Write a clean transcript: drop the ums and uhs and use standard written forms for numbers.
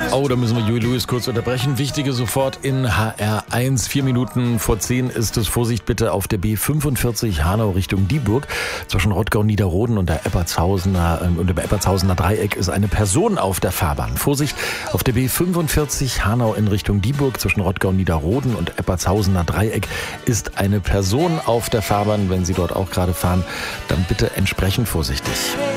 Oh, da müssen wir Huey Lewis kurz unterbrechen. Wichtige sofort in HR1. 4 Minuten vor 10 ist es. Vorsicht bitte auf der B45 Hanau Richtung Dieburg. Zwischen Rottgau, Niederroden und dem Eppertshausener Dreieck ist eine Person auf der Fahrbahn. Vorsicht auf der B45 Hanau in Richtung Dieburg. Zwischen Rottgau, Niederroden und Eppertshausener Dreieck ist eine Person auf der Fahrbahn. Wenn Sie dort auch gerade fahren, dann bitte entsprechend vorsichtig.